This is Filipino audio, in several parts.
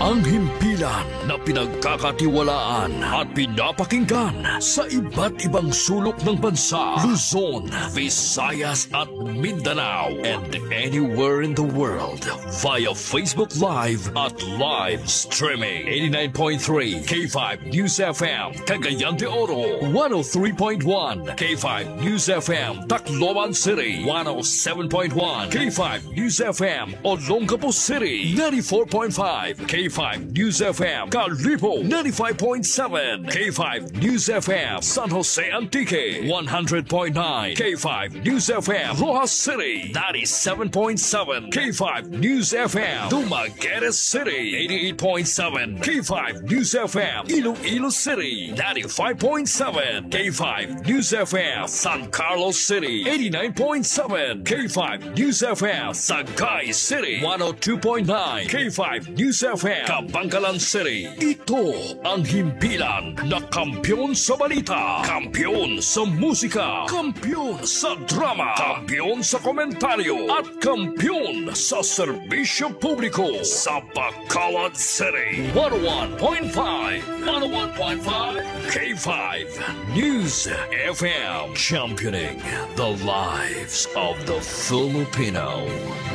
Ang himpilan na pinagkakatiwalaan at pinapakinggan sa iba't ibang sulok ng bansa, Luzon, Visayas at Mindanao, and anywhere in the world via Facebook Live at live streaming. 89.3 K5 News FM, Cagayan de Oro, 103.1 K5 News FM, Tacloban City, 107.1 K5 News FM, Olongapo City, 94.5 K5 News FM, Calibo, 95.7 K5 News FM, San Jose Antique, 100.9 K5 News FM, Rojas City, 97.7 K5 News FM, Dumaguete City, 88.7 K5 News FM, Iloilo City, 95.7 K5 News FM, San Carlos City, 89.7 K5 News FM, Sagay City, 102.9 K5 News FM, Kabangkalan City. Ito ang himpilan na kampiyon sa balita, kampiyon sa musika, kampiyon sa drama, kampiyon sa komentaryo, at kampiyon sa serbisyo publiko sa Bacolod City. 101.5 K5 News FM, championing the lives of the Filipino.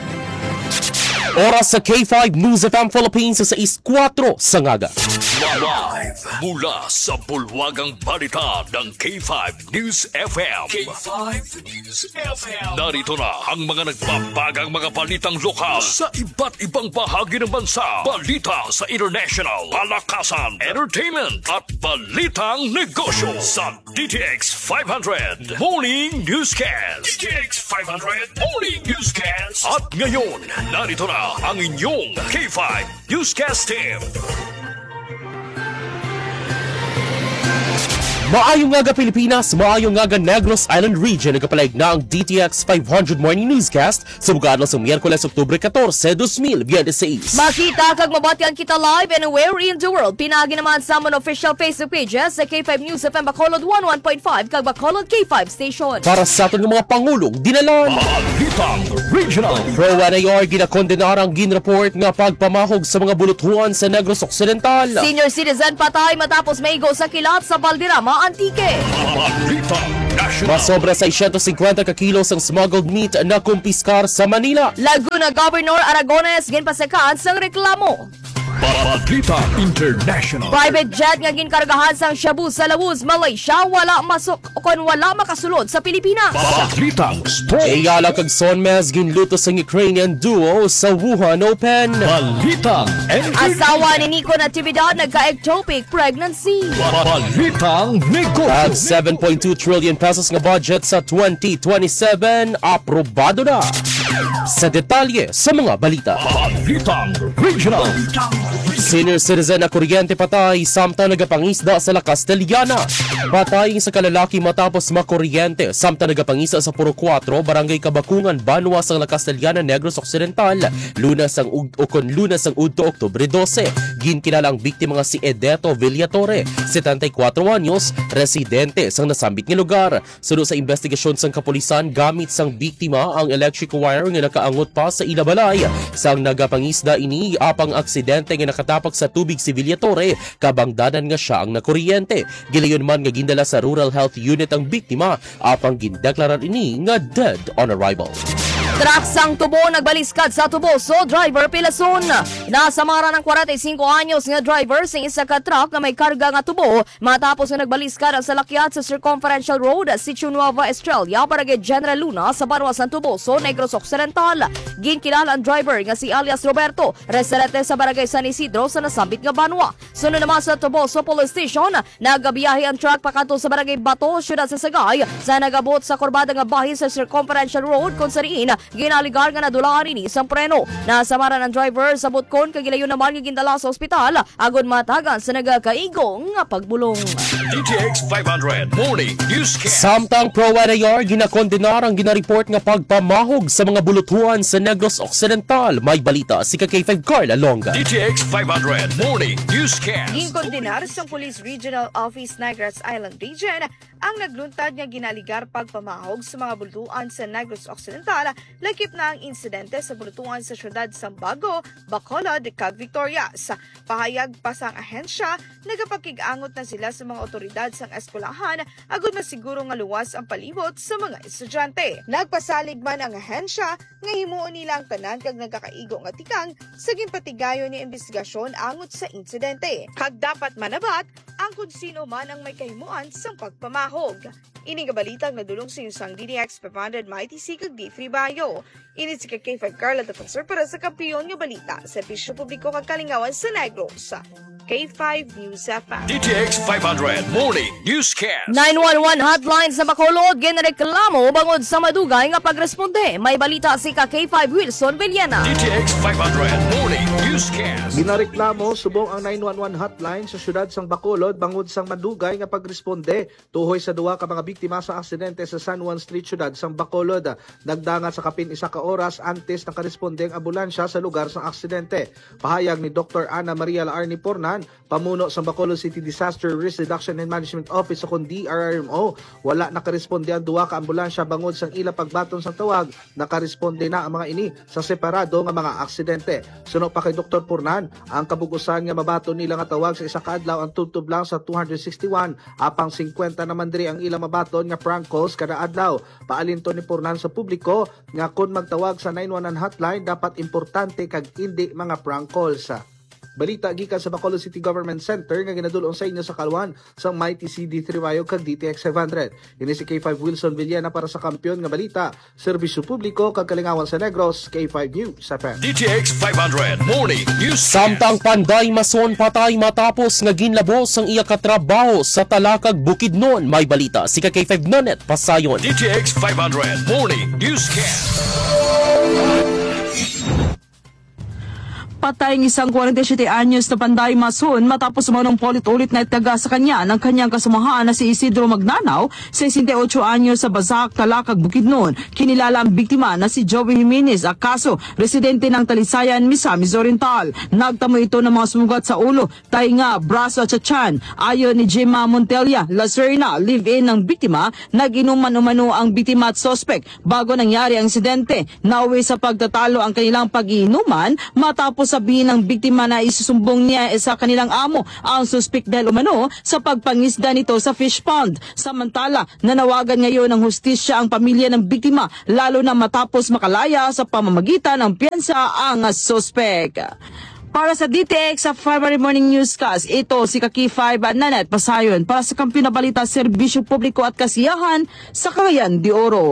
Oras sa K5 News FM Philippines sa 6:04 sa ngaga. Live mula sa bulwagang balita ng K5 News FM. K5 News FM. Narito na ang mga nagbabagang mga balitang lokal sa iba't ibang bahagi ng bansa. Balita sa international, palakasan, entertainment at balitang negosyo sa DTX 500 Morning Newscast. DTX 500 Morning Newscast. At ngayon, narito na ang inyong K5 Newscast team. Maayong ngaga Pilipinas, maayong ngaga Negros Island Region. Nagkapalayag na ang DTX 500 Morning Newscast sa bugadlo sa Miyerkules, Oktubre 14, 2026. Makita kag mabatian kita live anywhere in the world. Pinagi naman sa amon official Facebook pages sa K5 News FM Bacolod 101.5 kag Bacolod K5 Station. Para sa aton ng mga pangulong dinalan. Balitang Regional. Pro-NAR ginakondenar ang ginreport nga pagpamahog sa mga bulutuan sa Negros Occidental. Senior citizen patay matapos maigo sa kilat sa Valderrama Antique. Balitang National. Masobra sa 650 ka kilos ang smuggled meat na kumpiskar sa Manila. Laguna Governor Aragones ginpasakaan sang reklamo. Balitang International. Private jet nga ginkargahan sang shabu sa Lawuz, Malaysia wala masok o kon wala makasulod sa Pilipinas. Balitang Sport. Eyala kag Sonmez ginluto sang Ukrainian duo sa Wuhan Open. Balitang Asawa ni Nico Natividad nagka-ectopic pregnancy. Balitang At Negosyo. 7.2 trillion pesos nga budget sa 2027 aprobado na. Sa detalye sa mga balita. Balitang Regional. Senior citizen na kuryente patay samtang nagapangisda sa La Castellana. Patay sa kalalaki matapos makuryente samtang nagapangisa sa Puro 4, Barangay Kabakungan, Banwa sa La Castellana, Negros Occidental, lunas ang Udto, Oktubre 12. Ginkinala ang biktima nga si Edeto Villatore, 74 anyos, residente sang nasambit nga lugar. Sunod sa investigasyon sang kapulisan, gamit sang biktima ang electric wire nga nakaangot pa sa ilabalay. Sang nagapangisda ini apang aksidente nga nakatapak sa tubig si Villatore, kabangdanan nga siya ang nakuryente. Gilayon man nga gindala sa Rural Health Unit ang biktima, apang gindeklarar ini nga dead on arrival. Truck sang tubo nagbaliskad sa Tuboso, driver pilason. Nasamara ng 45 anyos nga driver sa isa ka truck na may karga nga tubo matapos nga nagbaliskad ang salakyat sa Circumferential Road, Sitio Nueva Estrella, Barangay General Luna sa Banwa San Tuboso, Negros Occidental. Ginkilala ang driver nga si alias Roberto, residente sa Barangay San Isidro sa nasambit nga Banwa. Sunod naman sa Tuboso Police Station, nagabiyahe ang truck pakanto sa Barangay Bato, Syudad sa Sagay, sa nagabot sa kurbada nga bahin sa Circumferential Road kung sariin ginaligar nga nadulaan ini isang preno. Nasamara ng driver sa butkon kagilayon naman nga gindala sa ospital agon matagan sa nagakaigong nga pagbulong. DTX 500 Morning Newscast. Samtang Pro-NAR ginakondenar ang ginareport nga pagpamahog sa mga bulutuan sa Negros Occidental. May balita si K5 Carla Longa. DTX 500 Morning Newscast. Ginkondenar sa Police Regional Office Negros Island Region ang nagluntad nga ginaligar pagpamahog sa mga bulutuan sa Negros Occidental lakip na ang insidente sa bultuan sa syudad Sambago, Bacolod, kag Victorias. Pahayag pa sang ahensya, nagapakig-angot na sila sa mga otoridad sang eskwelahan agud masiguro nga luwas ang palibot sa mga estudyante. Nagpasalig man ang ahensya nga himuon nila ang tanan kag nagkakaigo nga tikang sa ginpatigayon ni investigasyon angot sa insidente. Kag dapat manabat ang kung sino man ang may kahimuan sa pagpamahog. Ini nga balitang nadulong sa isang DDX 500 MITC kag D3 Bayo. Ini si K5 Carla Defensor para sa kampiyon nga balita sa Serbisyo Publiko kag Kalingawan sa Negros. K5 News FM. DTX 500 Morning Newscast. 911 hotline sa Bacolod ginreklamo bangod sa madugay nga pagresponde. May balita si K5 Wilson Villena. DTX 500 Morning Newscast. Ginareklamo subong ang 911 hotline sa syudad sang Bacolod bangod sang madugay nga pagresponde tuhoy sa duwa ka mga biktima sa aksidente sa San Juan Street syudad sang Bacolod. Nagdangat sa kapin isa ka oras antes nakaresponde ang ambulansya sa lugar sang aksidente. Pahayag ni Dr. Ana Maria Laarni Pornan, pamuno sa Bacolod City Disaster Risk Reduction and Management Office o DRRMO, wala nakaresponde ang duwa ka ambulansya bangod sang ila pagbaton sang tawag, nakaresponde na ang mga ini sa separado nga mga aksidente. Suno pa kay Dr. Pornan, ang kabugusan nga mabaton nila nga tawag sa isa ka adlaw ang tubtob lang sa 261, apang 50 naman diri ang ila mabaton nga prank calls kada adlaw. Paalinto ni Pornan sa publiko nga kung magtawag sa 911 hotline dapat importante kag hindi mga prank calls. Balita gikan sa Bacolod City Government Center nga ginadulong sa inyo sa kalwan sa Mighty CD3 Bayo kag DTX 500. Ini si K5 Wilson Villena para sa kampiyon nga balita, Serbisyo Publiko kag Kalingawan sa Negros, K5 News FM. DTX 500 Morning Newscast. Samtang panday mason patay matapos nga ginlabos ang iya katrabaho sa Talakag Bukidnon. May balita si K5 Nonet Pasayon. DTX 500 Morning Newscast. Patay ng isang 47 anyos na panday mason matapos sumunong paulit-ulit na itaga sa kanya ng kanyang kasamahan na si Isidro Magnanaw, 68 anyos sa Bazac, Talakag, Bukidnon. Kinilala ang biktima na si Joey Jimenez, akaso residente ng Talisayan, Misamis Oriental. Nagtamo ito ng mga sumugat sa ulo, tainga, braso at tiyan. Ayon ni Gemma Montelia Lacerna, live-in ng biktima, nag-inuman-umano ang biktima at sospek bago nangyari ang insidente. Nauwi sa pagtatalo ang kanilang pag-iinuman matapos sabihin ng biktima na isusumbong niya sa kanilang amo ang suspect dahil umano sa pagpangisda nito sa fish pond. Samantala, nanawagan ngayon ng hustisya ang pamilya ng biktima lalo na matapos makalaya sa pamamagitan ng piyansa ang suspect. Para sa DTX sa February Morning Newscast, ito si K5 Nanet Pasayon para sa kampiyon na balita, Serbisyo Publiko at Kasiyahan sa Cagayan de Oro,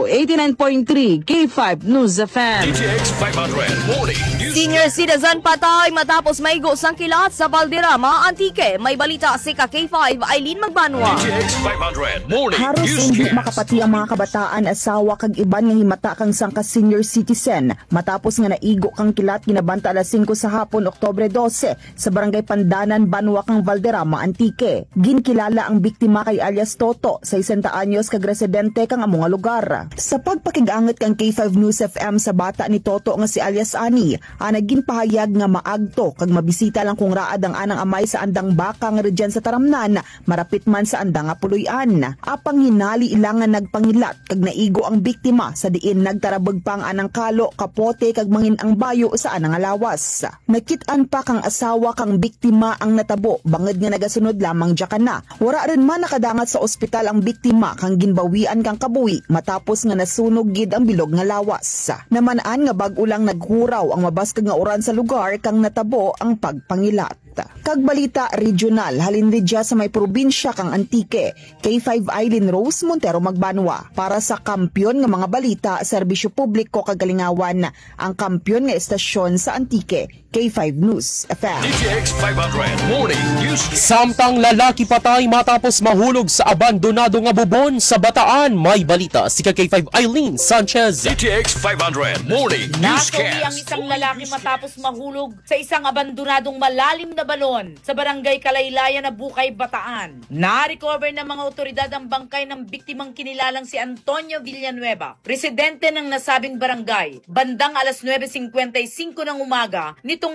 89.3 K5 News FM. DTX 500 Morning Newscast. Senior citizen patay matapos maigo sang kilat sa Valderrama, Antique. May balita si K5 Eileen Magbanwa. DTX 500 Morning Haros hindi Newscast. makapati ang mga kabataan, asawa kag iban nga himata kang sangka senior citizen matapos nga naigo kang kilat ginabanta alas 5 sa hapon Oktubre 12 sa Barangay Pandanan, Banwa kang Valderrama, Antique. Ginkilala ang biktima kay alias Toto, 60 anyos kag residente kang among nga lugar. Sa pagpakig-angat kang K5 News FM sa bata ni Toto nga si alias Ani, naging pahayag nga maagto kag mabisita lang kung raad ang anang amay sa andang baka nga redyan sa Taramnan, marapit man sa andang nga Puluyan. Apang hinali ilangan nagpangilat kag naigo ang biktima sa diin nagtarabag pang anang kalo, kapote kag mangin ang bayo sa anang lawas. Nakitaan pa kang asawa kang biktima ang natabo bangod nga nagasunod lamang diya na. Wara rin man nakadangat sa ospital ang biktima kang ginbawian kang kabuhi matapos nga nasunog gid ang bilog nga lawas. Namanaan nga bag ulang naghuraw ang mabas nga oran sa lugar kang natabo ang pagpangilat. Kag balita regional, halin ridya sa may probinsya kang Antique, K5 Eileen Rose Montero Magbanwa. Para sa kampiyon nga mga balita, Serbisyo Publiko kag Kalingawan, ang kampiyon nga estasyon sa Antique, K5 News FM. DTX 500 Morning Newscast. Samtang lalaki patay matapos mahulog sa abandonado nga bubon sa Bataan. May balita si K5 Eileen Sanchez. DTX 500 Morning Nasawi ang Newscast. isang lalaki matapos mahulog sa isang abandonadong malalim na balon sa barangay Kalaylayan na Bukay, Bataan. Na-recover ng mga otoridad ang bangkay ng biktimang kinilalang si Antonio Villanueva, residente ng nasabing barangay. Bandang alas 9:55 ng umaga nitong Sabado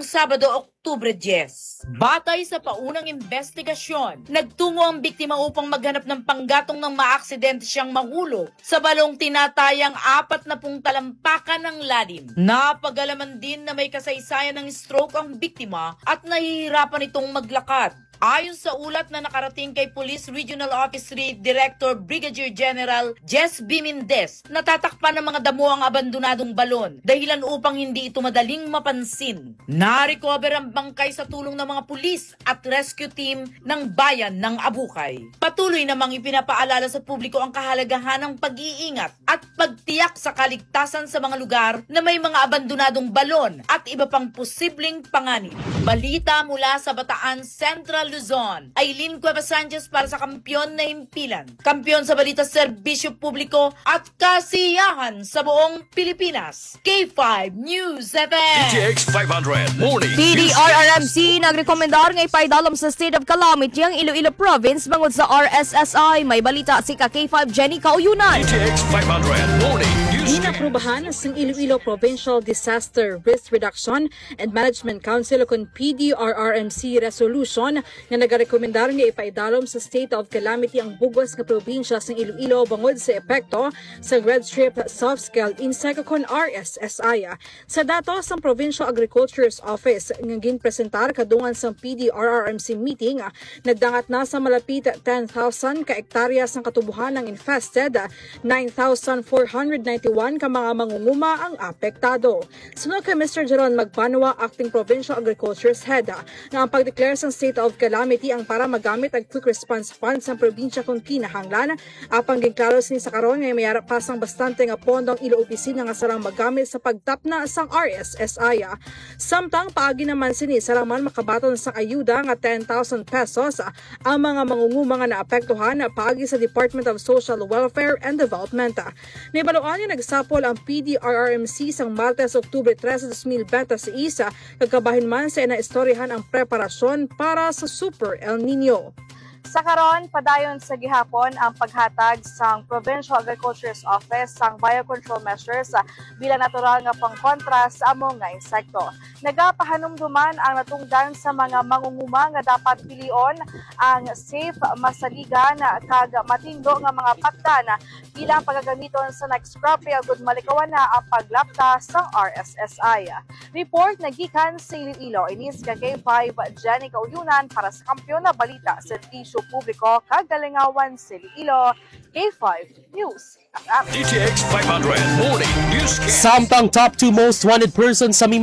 Sabado, Oktubre 10. Batay sa paunang investigasyon, nagtungo ang biktima upang maghanap ng panggatong ng maaksidente siyang mahulog sa balong tinatayang 40 talampakan ng lalim. Napag-alaman din na may kasaysayan ng stroke ang biktima at nahihirapan itong maglakad. Ayon sa ulat na nakarating kay Police Regional Office 3 Director Brigadier General Jess B. Mendez, natatakpan ng mga damo ang abandonadong balon dahilan upang hindi ito madaling mapansin. Na-recover ang bangkay sa tulong ng mga pulis at rescue team ng bayan ng Abukay. Patuloy namang ipinapaalala sa publiko ang kahalagahan ng pag-iingat at pagtiyak sa kaligtasan sa mga lugar na may mga abandonadong balon at iba pang posibleng panganib. Balita mula sa Bataan Central Luzon, Aileen Cueva Sanchez para sa Kampiyon na Himpilan. Kampiyon sa balita, serbisyo publiko at kasiyahan sa buong Pilipinas. K5 News FM. DTX 500 Morning News. PDRRMC nagrekomendar nga ipaidalom sa state of calamity ang Iloilo Province bangod sa RSSI. May balita si K5 Jenny Kauyunan. DTX 500 Morning News. Inaprubahan ng Iloilo Provincial Disaster Risk Reduction and Management Council kung PDRRMC resolution nga nagarekomendar nga ipaidalom sa state of calamity ang bugwas nga probinsya sa Iloilo bangod sa epekto sa Red Strip Soft-Scale Insect kon RSSI. Sa datos ng Provincial Agriculture's Office nga ginpresentar kadungan sa PDRRMC meeting, nagdangat na sa malapit 10,000 ka hektarya ng katubuhan ng infested, 9,491 ka mga mangunguma ang apektado. Sunod kay Mr. Jeron Magbanwa, Acting Provincial Agriculture's Head, na ang pag-declare sa state of calamity ang para magamit ang quick response funds sa probinsya kung kinahanglan. Apang ginklaros ni sa karon nga mayara pasang bastante nga pondong ilo opisina nga sarang magamit sa pagtapna sang RSSI. Samtang paagi naman sini saraman makabaton sa ayuda nga 10,000 pesos ang mga mangunguma nga naapektuhan paagi sa Department of Social Welfare and Development. Nibaluan nga nagsapol ang PDRRMC sang Martes, Oktubre 13, 2026 kagabahin man sa inaistoryahan ang preparasyon para sa Super El Nino. Sa karon, padayon sa gihapon ang paghatag sang Provincial Agriculture's Office sang biocontrol measures bilang natural nga pangkontra sa among nga insekto. Nagapahanumduman ang natungdan sa mga mangunguma nga dapat pilion ang safe, masaligan kag matindo nga mga patdan bilang pagagamiton sa next crop agud malikawan na ang paglapta sang RSSI. Report nagikan sa Iloilo. Inis ka K5 Jenny Kauyunan para sa Kampiyon na Balita sa Serbisyo Publiko kagalingawan sa Iloilo. K5 News. DTX 500 Morning News. Samtang top 2 most wanted persons sa